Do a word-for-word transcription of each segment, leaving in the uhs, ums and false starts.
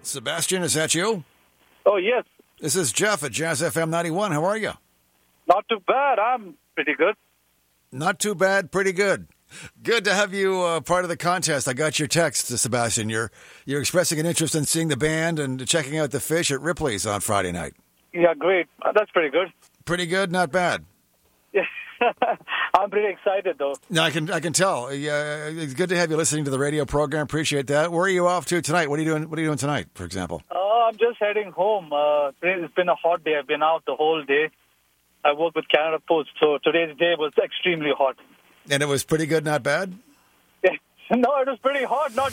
Sebastian, is that you? Oh, yes. This is Jeff at Jazz F M ninety-one. How are you? Not too bad. I'm pretty good. Not too bad, pretty good. Good to have you uh, part of the contest. I got your text, Sebastian. You're you're expressing an interest in seeing the band and checking out the Fish at Ripley's on Friday night. Yeah, great. Uh, that's pretty good. Pretty good, not bad. Yeah. I'm pretty excited, though. No, I can I can tell. Yeah, it's good to have you listening to the radio program. Appreciate that. Where are you off to tonight? What are you doing? What are you doing tonight, for example? Oh, I'm just heading home. Uh, it's been a hot day. I've been out the whole day. I work with Canada Post, so today's day was extremely hot. And it was pretty good, not bad? No, it was pretty hot, not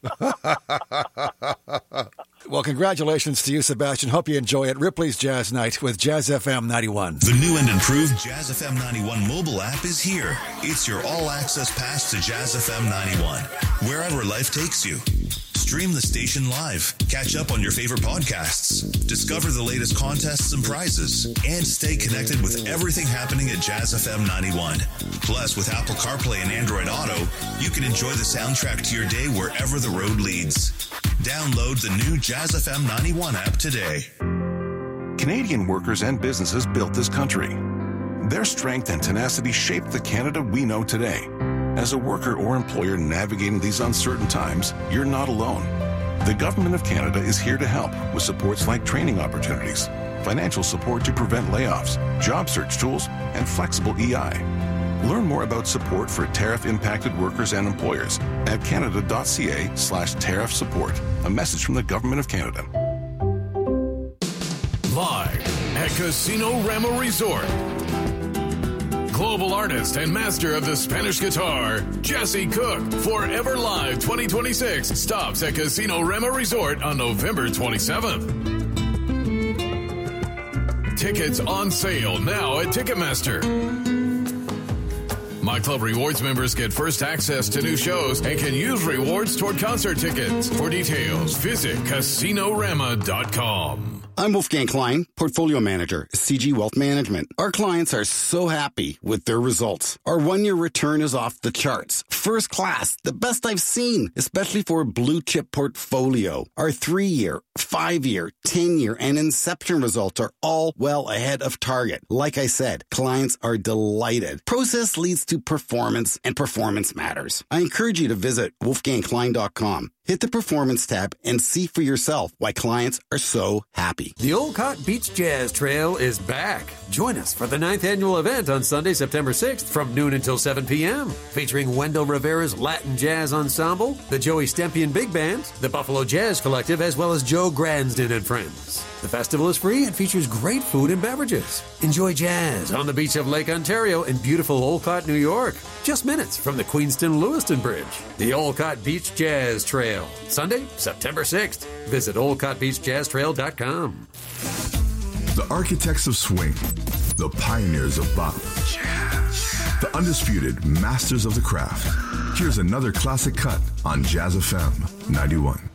good. Well, congratulations to you, Sebastian. Hope you enjoy it. Ripley's Jazz Night with Jazz F M ninety-one. The new and improved Jazz F M ninety-one mobile app is here. It's your all-access pass to Jazz F M ninety-one, wherever life takes you. Stream the station live, catch up on your favorite podcasts, discover the latest contests and prizes, and stay connected with everything happening at Jazz F M ninety-one. Plus, with Apple CarPlay and Android Auto, you can enjoy the soundtrack to your day wherever the road leads. Download the new Jazz F M ninety-one app today. Canadian workers and businesses built this country. Their strength and tenacity shaped the Canada we know today. As a worker or employer navigating these uncertain times, you're not alone. The Government of Canada is here to help with supports like training opportunities, financial support to prevent layoffs, job search tools, and flexible E I. Learn more about support for tariff-impacted workers and employers at canada.ca slash tariff support. A message from the Government of Canada. Live at Casino Rama Resort. Global artist and master of the Spanish guitar, Jesse Cook, Forever Live twenty twenty-six stops at Casino Rama Resort on November twenty-seventh. Tickets on sale now at Ticketmaster. My Club Rewards members get first access to new shows and can use rewards toward concert tickets. For details, visit casino rama dot com. I'm Wolfgang Klein, Portfolio Manager, C G Wealth Management. Our clients are so happy with their results. Our one-year return is off the charts. First class, the best I've seen, especially for a blue-chip portfolio. Our three-year, five-year, ten-year, and Inception results are all well ahead of target. Like I said, clients are delighted. Process leads to performance, and performance matters. I encourage you to visit wolfgang klein dot com. Hit the Performance tab and see for yourself why clients are so happy. The Olcott Beach Jazz Trail is back. Join us for the ninth annual event on Sunday, September sixth from noon until seven p.m. Featuring Wendell Rivera's Latin Jazz Ensemble, the Joey Stempian Big Band, the Buffalo Jazz Collective, as well as Joe Gransden and friends. The festival is free and features great food and beverages. Enjoy jazz on the beach of Lake Ontario in beautiful Olcott, New York. Just minutes from the Queenston-Lewiston Bridge. The Olcott Beach Jazz Trail. Sunday, September sixth. Visit olcott beach jazz trail dot com. The architects of swing. The pioneers of bop. The undisputed masters of the craft. Here's another classic cut on Jazz F M ninety-one.